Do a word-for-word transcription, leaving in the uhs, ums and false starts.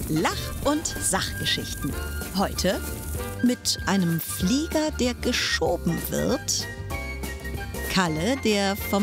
Lach- und Sachgeschichten. Heute mit einem Flieger, der geschoben wird, Kalle, der vom